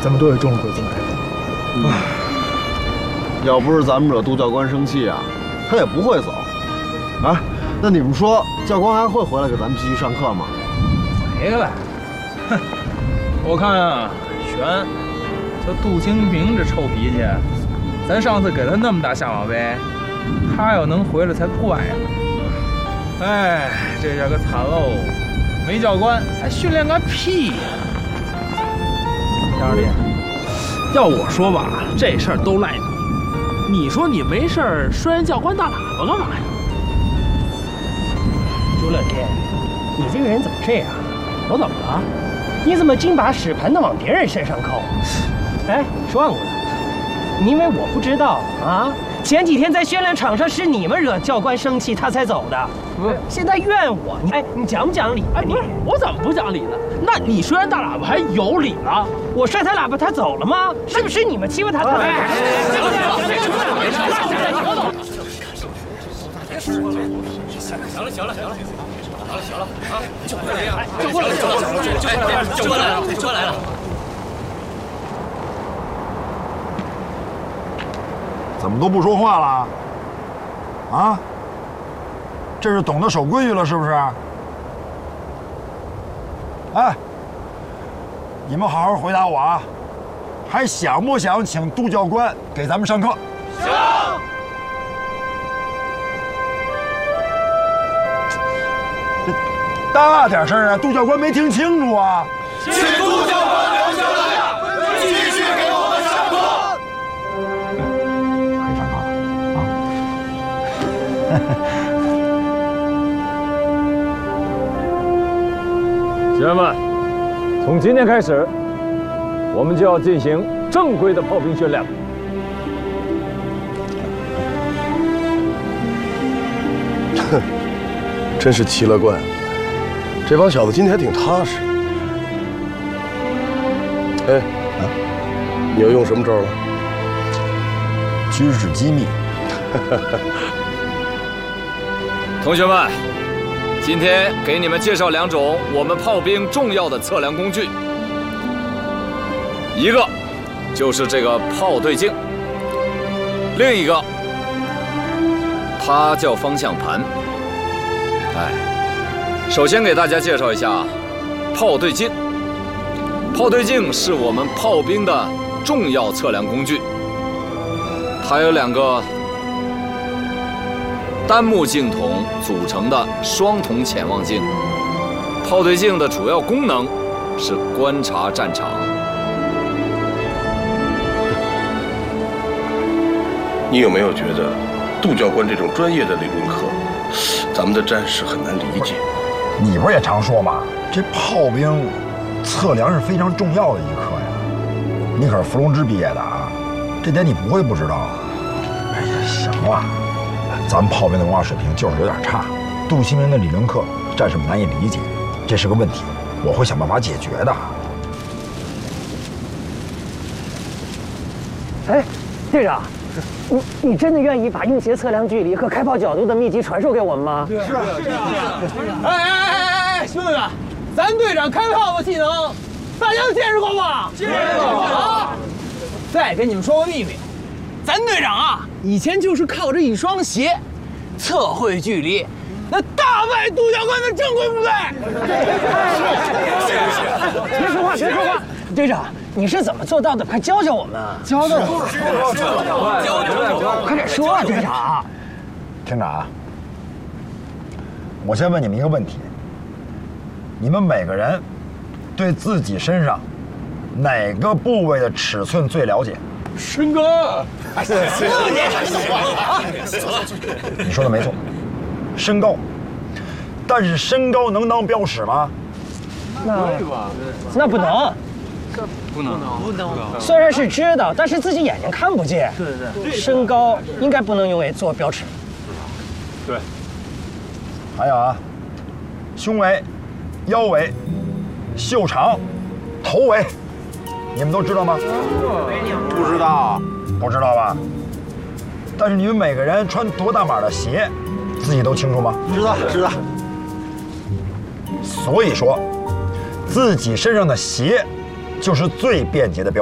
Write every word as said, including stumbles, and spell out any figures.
咱们都得中了鬼子来的。 嗯，要不是咱们惹杜教官生气啊，他也不会走。啊，那你们说教官还会回来给咱们继续上课吗？ 回来？哼，我看啊，悬。这杜清平这臭脾气，咱上次给他那么大下马威，他要能回来才怪呢。哎，这下可惨喽！没教官，还训练个屁呀！杨二弟， 要我说吧，这事儿都赖你。你说你没事儿摔人教官大喇叭干嘛呀？ 朱乐天，你这个人怎么这样？我怎么了？你怎么净把屎盆子往别人身上扣？哎，转过来，你以为我不知道啊？前几天在训练场上是你们惹教官生气，他才走的。不是，现在怨我，你哎，你讲不讲理？ 哎，不是，我怎么不讲理呢？那你摔人大喇叭还有理了？ 我摔他喇叭，他走了吗？是不是你们欺负他？他没事，没事，没事，行了，行了，行了，行了，行了啊！教官来了，教官来了，教官来了，教官来了，教官来了。 怎么都不说话了？啊？这是懂得守规矩了是不是？哎，你们好好回答我啊！还想不想请杜教官给咱们上课？ 想。 这大点声啊！杜教官没听清楚啊！ 请杜教官留下来，继续给我们上课。 学员们，从今天开始，我们就要进行正规的炮兵训练了。 哼，真是奇了怪了，这帮小子今天还挺踏实。哎，啊，你要用什么招了？ 军事机密。 同学们，今天给你们介绍两种我们炮兵重要的测量工具，一个就是这个炮对镜，另一个它叫方向盘。哎，首先给大家介绍一下炮对镜。炮对镜是我们炮兵的重要测量工具，它有两个单目镜筒组成的双筒潜望镜。炮对镜的主要功能是观察战场。 你有没有觉得杜教官这种专业的理论课，咱们的战士很难理解？ 你不是也常说吗？这炮兵测量是非常重要的一课呀。你可是伏龙芝毕业的啊，这点你不会不知道。哎呀，行了。咱们炮兵的文化水平就是有点差，杜清明的理论课战士们难以理解，这是个问题，我会想办法解决的。 哎，队长，你你真的愿意把硬鞋测量距离和开炮角度的秘籍传授给我们吗？ 是啊，是啊，是啊。哎哎哎哎，兄弟们，咱队长开炮的技能，大家都见识过吗？见识过啊！再给你们说个秘密，咱队长啊，以前就是靠着一双鞋测绘距离，那大败杜教官的正规部队。 别说话，别说话，队长，你是怎么做到的？快教教我们。 教教我， 快点说啊，队长。 厅长啊，我先问你们一个问题：你们每个人对自己身上哪个部位的尺寸最了解？ 身高。 你说的没错，身高。但是身高能当标尺吗？ 那那不能。 不能，不能。 虽然是知道，但是自己眼睛看不见。 对对。 身高应该不能用为做标尺。 对。 还有啊，胸围、腰围、袖长、头围，你们都知道吗？ 不知道， 不知道吧？但是你们每个人穿多大码的鞋，自己都清楚吗？ 知道，知道。 所以说，自己身上的鞋就是最便捷的标